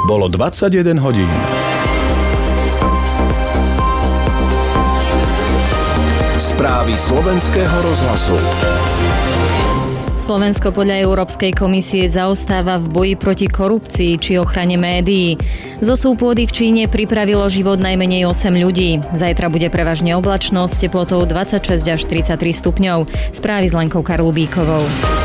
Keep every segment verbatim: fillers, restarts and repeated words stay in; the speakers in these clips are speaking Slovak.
Bolo dvadsaťjeden hodín. Správy slovenského rozhlasu. Slovensko podľa Európskej komisie zaostáva v boji proti korupcii či ochrane médií. Zosúv pôdy v Číne pripravilo život najmenej osem ľudí. Zajtra bude prevažne oblačno s teplotou dvadsaťšesť až tridsaťtri stupňov. Správy s Lenkou Karlubíkovou.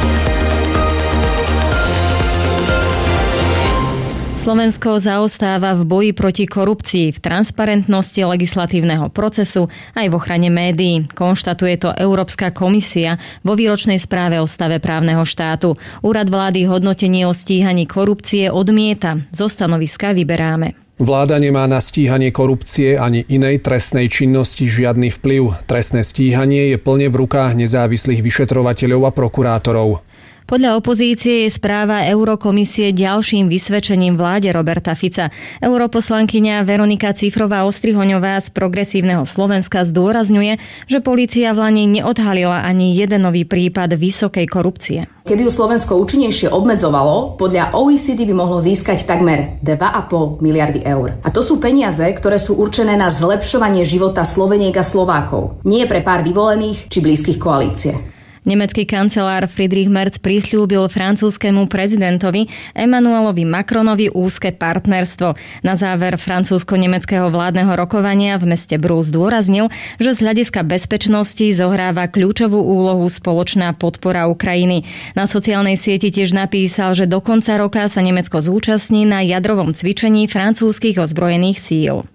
Slovensko zaostáva v boji proti korupcii, v transparentnosti legislatívneho procesu aj v ochrane médií. Konštatuje to Európska komisia vo výročnej správe o stave právneho štátu. Úrad vlády hodnotenie o stíhaní korupcie odmieta. Zo stanoviska vyberáme. Vláda nemá na stíhanie korupcie ani inej trestnej činnosti žiadny vplyv. Trestné stíhanie je plne v rukách nezávislých vyšetrovateľov a prokurátorov. Podľa opozície je správa Eurokomisie ďalším vysvedčením vláde Roberta Fica. Europoslankyňa Veronika Cifrová-Ostrihoňová z Progresívneho Slovenska zdôrazňuje, že polícia v Lani neodhalila ani jeden nový prípad vysokej korupcie. Keby ju Slovensko účinnejšie obmedzovalo, podľa ó é cé dé by mohlo získať takmer dva a pol miliardy eur. A to sú peniaze, ktoré sú určené na zlepšovanie života Sloveniek a Slovákov. Nie pre pár vyvolených či blízkych koalície. Nemecký kancelár Friedrich Merz prisľúbil francúzskému prezidentovi Emmanuelovi Macronovi úzke partnerstvo. Na záver francúzsko-nemeckého vládneho rokovania v meste Brühl zdôraznil, že z hľadiska bezpečnosti zohráva kľúčovú úlohu spoločná podpora Ukrajiny. Na sociálnej sieti tiež napísal, že do konca roka sa Nemecko zúčastní na jadrovom cvičení francúzskych ozbrojených síl.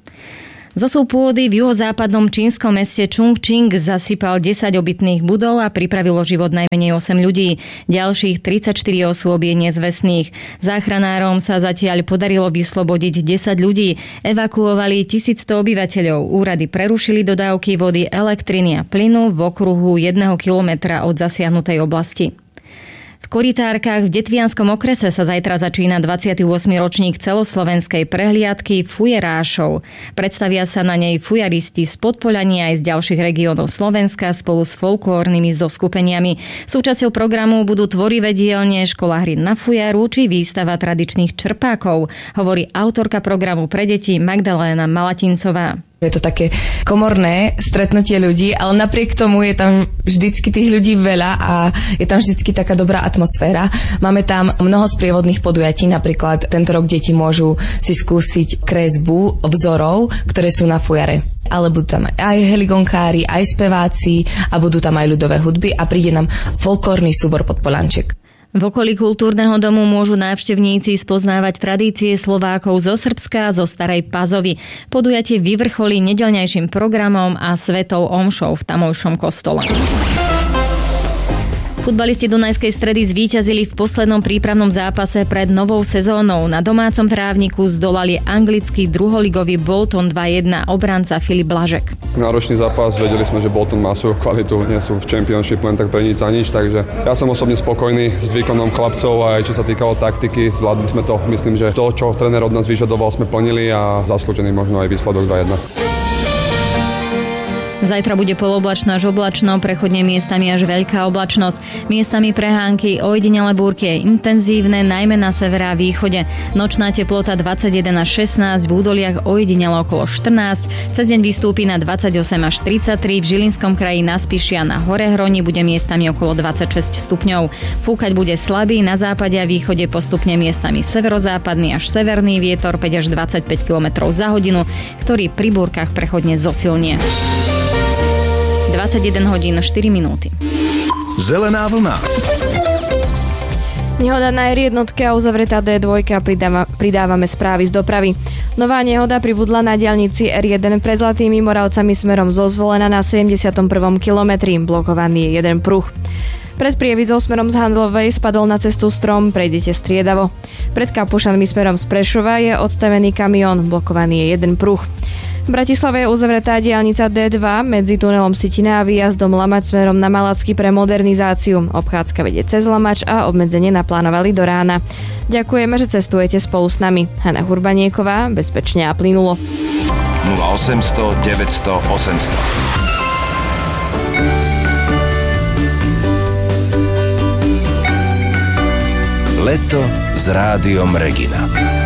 Zosúv pôdy v juhozápadnom čínskom meste Chongqing zasypal desať obytných budov a pripravilo život najmenej osem ľudí. Ďalších tridsaťštyri osôb je nezvestných. Záchranárom sa zatiaľ podarilo vyslobodiť desať ľudí. Evakuovali tisícsto obyvateľov. Úrady prerušili dodávky vody, elektriny a plynu v okruhu jedného kilometra od zasiahnutej oblasti. V Korytárkach v Detvianskom okrese sa zajtra začína dvadsiaty ôsmy ročník celoslovenskej prehliadky Fujerášov. Predstavia sa na nej fujaristi z Podpoľania aj z ďalších regiónov Slovenska spolu s folklórnymi zoskupeniami. Súčasťou programu budú tvorivé dielne, škola hry na fujaru či výstava tradičných črpákov, hovorí autorka programu pre deti Magdaléna Malatincová. Je to také komorné stretnutie ľudí, ale napriek tomu je tam vždycky tých ľudí veľa a je tam vždycky taká dobrá atmosféra. Máme tam mnoho sprievodných podujatí, napríklad tento rok deti môžu si skúsiť kresbu vzorov, ktoré sú na fujare. Ale budú tam aj heligonkári, aj speváci a budú tam aj ľudové hudby a príde nám folklórny súbor Podpoľanček. V okolí kultúrneho domu môžu návštevníci spoznávať tradície Slovákov zo Srbska a zo Starej Pazovy. Podujatie vyvrcholí nedeľňajším programom a svetou omšou v tamojšom kostole. Futbalisti Dunajskej Stredy zvíťazili v poslednom prípravnom zápase pred novou sezónou. Na domácom trávniku zdolali anglický druholigový Bolton dva jedna obranca Filip Blažek. Náročný zápas, vedeli sme, že Bolton má svoju kvalitu, nie sú v Championship len tak pre nič za nič, takže ja som osobne spokojný s výkonom chlapcov aj čo sa týkalo taktiky. Zvládli sme to, myslím, že to, čo tréner od nás vyžadoval, sme plnili a zaslúžený možno aj výsledok dva jedna. Zajtra bude poloblačno až oblačno, prechodne miestami až veľká oblačnosť. Miestami prehánky, ojedinele búrky intenzívne, najmä na severe a východe. Nočná teplota dvadsaťjeden až šestnásť, v údoliach ojedinele okolo štrnásť, cez deň vystúpi na dvadsaťosem až tridsaťtri, v Žilinskom kraji na Spiši a na Horehroni bude miestami okolo dvadsaťšesť stupňov. Fúkať bude slabý, na západe a východe postupne miestami severozápadný až severný vietor päť až dvadsaťpäť kilometrov za hodinu, ktorý pri búrkach prechodne zosilnie. dvadsaťjeden hodín štyri minúty. Zelená vlna. Nehoda na er jednotke a uzavretá dé dva pridáva, pridávame správy z dopravy. Nová nehoda pribudla na diaľnici er jeden pred Zlatými Moravcami smerom zo Zvolena na sedemdesiatom prvom kilometri. Blokovaný je jeden pruh. Pred Prievicou smerom z Handlovej spadol na cestu strom, prejdete striedavo. Pred Kapušanmi smerom z Prešova je odstavený kamión, blokovaný je jeden pruh. V Bratislave je uzavretá diaľnica dé dva medzi tunelom Sitina a výjazdom Lamač smerom na Malacky pre modernizáciu. Obchádzka vedie cez Lamač a obmedzenie naplánovali do rána. Ďakujeme, že cestujete spolu s nami. Hana Hurbanieková, bezpečne a plynulo. nula osemsto deväťsto osemsto. Leto s Rádiom Regina.